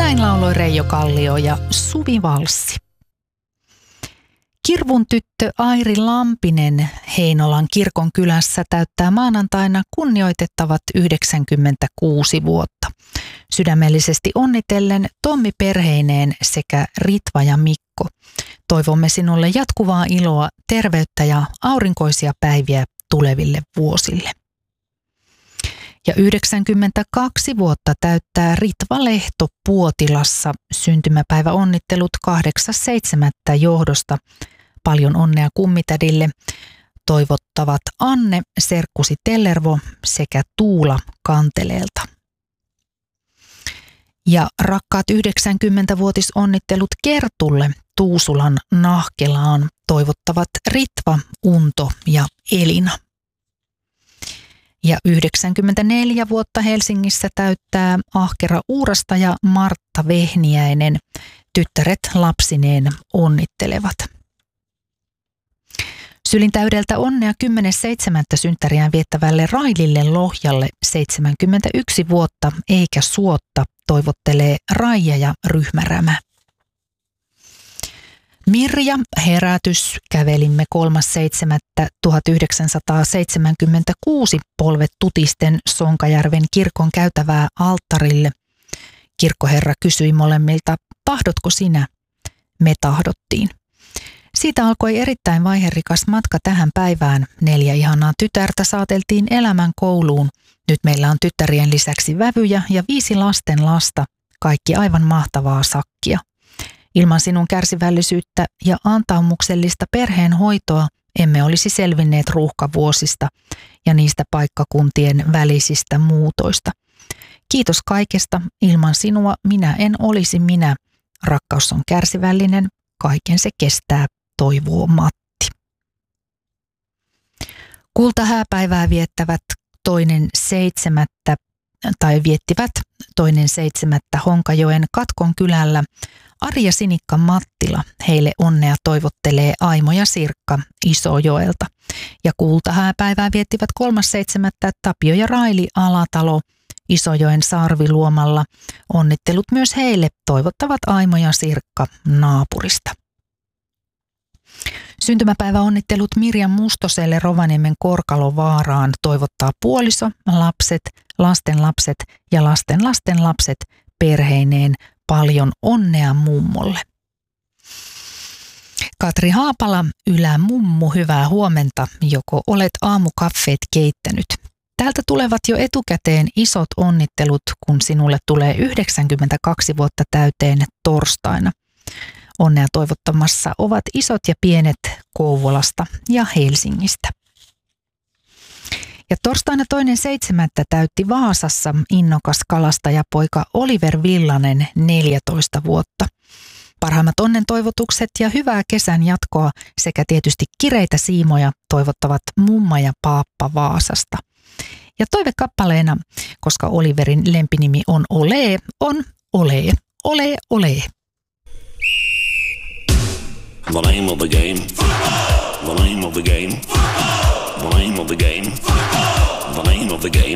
Näin lauloi Reijo Kallio ja Suvi Valssi. Kirvun tyttö Airi Lampinen Heinolan kirkonkylässä täyttää maanantaina kunnioitettavat 96 vuotta. Sydämellisesti onnitellen Tommi perheineen sekä Ritva ja Mikko. Toivomme sinulle jatkuvaa iloa, terveyttä ja aurinkoisia päiviä tuleville vuosille. Ja 92 vuotta täyttää Ritva Lehto Puotilassa. Syntymäpäiväonnittelut 8.7. johdosta. Paljon onnea kummitädille. Toivottavat Anne Serkkusi Tellervo sekä Tuula Kanteleelta. Ja rakkaat 90-vuotisonnittelut Kertulle Tuusulan Nahkelaan toivottavat Ritva, Unto ja Elina. Ja 94 vuotta Helsingissä täyttää ahkera Uurasta ja Martta Vehniäinen. Tyttäret lapsineen onnittelevat. Sylintäydeltä onnea 10.7. synttäriään viettävälle Railille Lohjalle 71 vuotta eikä suotta toivottelee Raija ja Ryhmärämä. Mirja herätys kävelimme 3.7.1976 polvet tutisten Sonkajärven kirkon käytävää alttarille. Kirkkoherra kysyi molemmilta, tahdotko sinä? Me tahdottiin. Siitä alkoi erittäin vaiherikas matka tähän päivään. 4 ihanaa tytärtä saateltiin elämän kouluun. Nyt meillä on tyttärien lisäksi vävyjä ja 5 lasten lasta. Kaikki aivan mahtavaa sakkia. Ilman sinun kärsivällisyyttä ja antaumuksellista perheenhoitoa emme olisi selvinneet ruuhkavuosista ja niistä paikkakuntien välisistä muutoista. Kiitos kaikesta. Ilman sinua minä en olisi minä. Rakkaus on kärsivällinen. Kaiken se kestää, toivoo Matti. Kultahääpäivää viettävät 2.7. Honkajoen Katkon kylällä Arja Sinikka Mattila. Heille onnea toivottelee Aimo ja Sirkka Isojoelta. Ja kultahääpäivää viettivät 3.7. Tapio ja Raili Alatalo Isojoen Sarviluomalla. Onnittelut myös heille toivottavat Aimo ja Sirkka naapurista. Syntymäpäiväonnittelut Mirja Mustoselle Rovaniemen Korkalovaaraan toivottaa puoliso, lapset, lastenlapset ja lastenlastenlapset perheineen. Paljon onnea mummolle. Katri Haapala, Ylämummu, hyvää huomenta, joko olet aamukaffeet keittänyt. Täältä tulevat jo etukäteen isot onnittelut, kun sinulle tulee 92 vuotta täyteen torstaina. Onnea toivottamassa ovat isot ja pienet Kouvolasta ja Helsingistä. Ja torstaina 2.7. täytti Vaasassa innokas kalastajapoika Oliver Villanen 14 vuotta. Parhaimmat onnen toivotukset ja hyvää kesän jatkoa sekä tietysti kireitä siimoja toivottavat mumma ja paappa Vaasasta. Ja toivekappaleena, koska Oliverin lempinimi on Ole, on Ole, Ole, Ole. The name of the game. The name of the game. The name of the game. The name of the game